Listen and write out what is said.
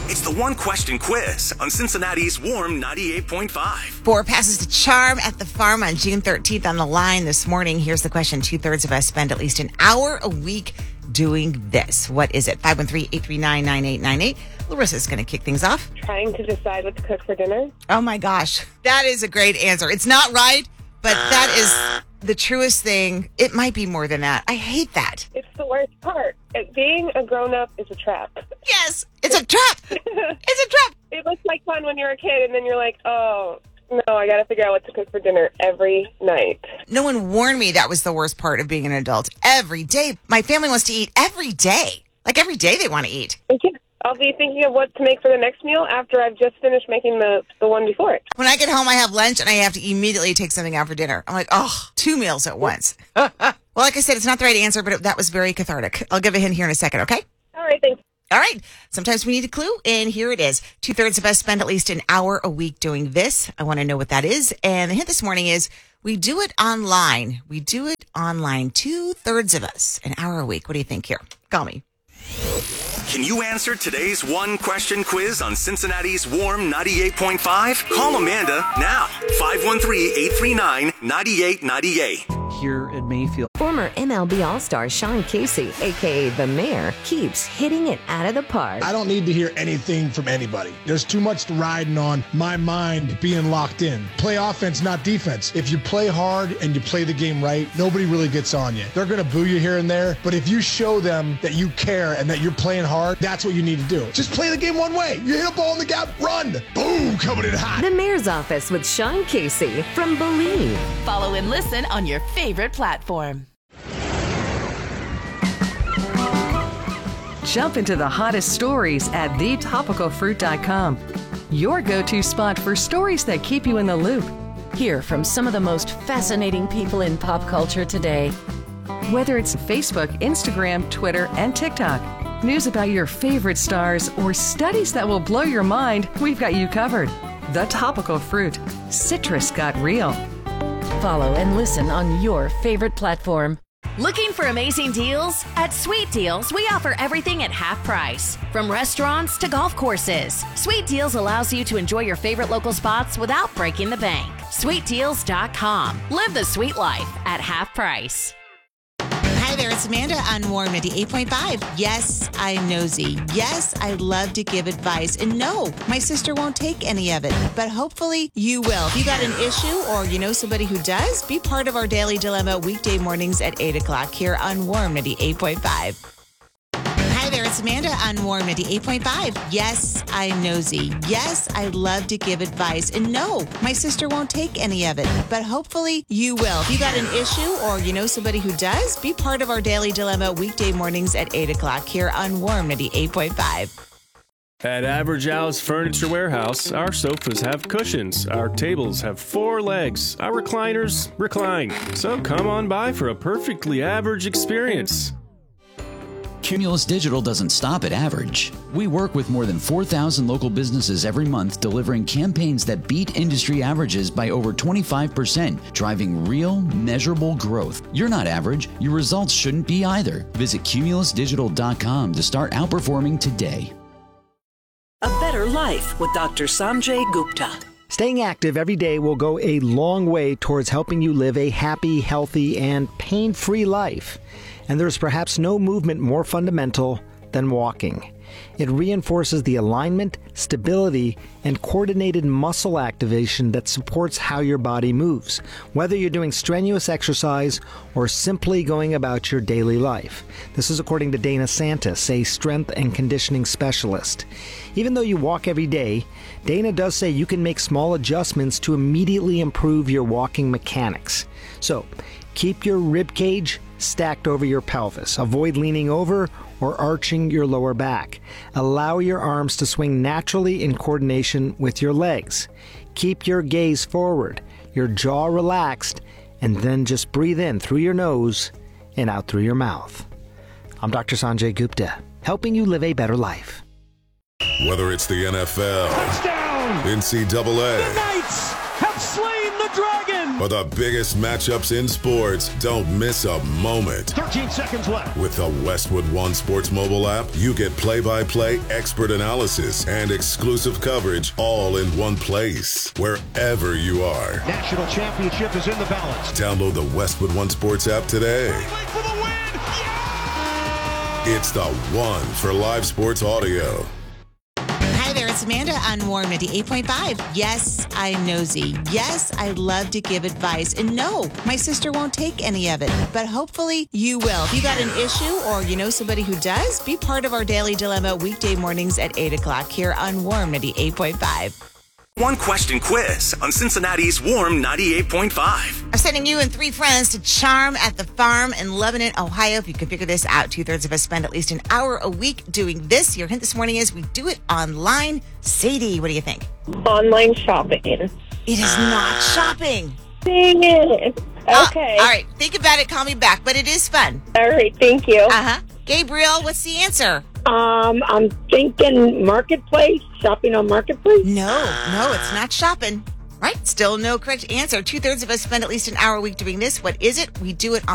It's the one-question quiz on Cincinnati's Warm 98.5. 4 passes to Charm at the farm on June 13th on the line this morning. Here's the question. 2/3 of us spend at least an hour a week doing this. What is it? 513-839-9898. Larissa's going to kick things off. Trying to decide what to cook for dinner. Oh, my gosh. That is a great answer. It's not right, but that is the truest thing. It might be more than that. I hate that. It's the worst part. Being a grown-up is a trap. Yes, it's a trap. It's a trap. It looks like fun when you're a kid, and then you're like, oh, no, I got to figure out what to cook for dinner every night. No one warned me that was the worst part of being an adult. Every day. My family wants to eat every day. Like every day they want to eat. I'll be thinking of what to make for the next meal after I've just finished making the one before it. When I get home, I have lunch, and I have to immediately take something out for dinner. I'm like, oh, 2 meals at once. Well, like I said, it's not the right answer, but that was very cathartic. I'll give a hint here in a second, okay? All right, thanks. All right. Sometimes we need a clue, and here it is. 2/3 of us spend at least an hour a week doing this. I want to know what that is. And the hint this morning is we do it online. We do it online. 2/3 of us, an hour a week. What do you think here? Call me. Can you answer today's one-question quiz on Cincinnati's Warm 98.5? Call Amanda now. 513-839-9898. Here at Mayfield. Former MLB All-Star Sean Casey, a.k.a. The Mayor, keeps hitting it out of the park. I don't need to hear anything from anybody. There's too much riding on my mind being locked in. Play offense, not defense. If you play hard and you play the game right, nobody really gets on you. They're going to boo you here and there, but if you show them that you care and that you're playing hard, that's what you need to do. Just play the game one way. You hit a ball in the gap, run. Boom, coming in hot. The Mayor's Office with Sean Casey from Believe. Follow and listen on your favorite platform. Jump into the hottest stories at thetopicalfruit.com. Your go-to spot for stories that keep you in the loop. Hear from some of the most fascinating people in pop culture today. Whether it's Facebook, Instagram, Twitter, and TikTok, news about your favorite stars, or studies that will blow your mind, we've got you covered. The Topical Fruit. Citrus got real. Follow and listen on your favorite platform. Looking for amazing deals? At Sweet Deals, we offer everything at half price. From restaurants to golf courses, Sweet Deals allows you to enjoy your favorite local spots without breaking the bank. SweetDeals.com. Live the sweet life at half price. Hi there, it's Amanda on Warm 98.5. Yes, I'm nosy. Yes, I love to give advice. And no, my sister won't take any of it. But hopefully you will. If you got an issue or you know somebody who does, be part of our Daily Dilemma weekday mornings at 8 o'clock here on Warm 98.5. Hi there, it's Amanda on Warm 98.5. Yes, I'm nosy. Yes, I love to give advice. And no, my sister won't take any of it. But hopefully you will. If you got an issue or you know somebody who does, be part of our Daily Dilemma weekday mornings at 8 o'clock here on Warm 98.5. At Average Al's Furniture Warehouse, our sofas have cushions, our tables have 4 legs, our recliners recline. So come on by for a perfectly average experience. Cumulus Digital doesn't stop at average. We work with more than 4,000 local businesses every month, delivering campaigns that beat industry averages by over 25%, driving real, measurable growth. You're not average. Your results shouldn't be either. Visit cumulusdigital.com to start outperforming today. A Better Life with Dr. Sanjay Gupta. Staying active every day will go a long way towards helping you live a happy, healthy, and pain-free life. And there's perhaps no movement more fundamental than walking. It reinforces the alignment, stability, and coordinated muscle activation that supports how your body moves, whether you're doing strenuous exercise or simply going about your daily life. This is according to Dana Santis, a strength and conditioning specialist. Even though you walk every day, Dana does say you can make small adjustments to immediately improve your walking mechanics. So, keep your rib cage stacked over your pelvis. Avoid leaning over or arching your lower back. Allow your arms to swing naturally in coordination with your legs. Keep your gaze forward, your jaw relaxed, and then just breathe in through your nose and out through your mouth. I'm Dr. Sanjay Gupta, helping you live a better life. Whether it's the NFL, touchdown, NCAA, the Knights have slain the dragon, or the biggest matchups in sports, don't miss a moment. 13 seconds left. With the Westwood One Sports mobile app, you get play-by-play expert analysis and exclusive coverage all in one place, wherever you are. National championship is in the balance. Download the Westwood One Sports app today. For the win! It's the one for live sports audio. Hi there, it's Amanda on Warm 98.5. Yes, I'm nosy. Yes, I love to give advice. And no, my sister won't take any of it. But hopefully you will. If you got an issue or you know somebody who does, be part of our Daily Dilemma weekday mornings at 8 o'clock here on Warm 98.5. One question quiz on Cincinnati's Warm 98.5. I'm sending you and 3 friends to Charm at the Farm in Lebanon, Ohio. If you can figure this out, 2/3 of us spend at least an hour a week doing this. Your hint this morning is we do it online. Sadie, what do you think? Online shopping. It is not shopping. Dang it. Okay. All right, think about it. Call me back, but it is fun. All right, thank you. Uh-huh. Gabriel, what's the answer? I'm thinking Marketplace, shopping on Marketplace. No, it's not shopping. Right? Still no correct answer. 2/3 of us spend at least an hour a week doing this. What is it? We do it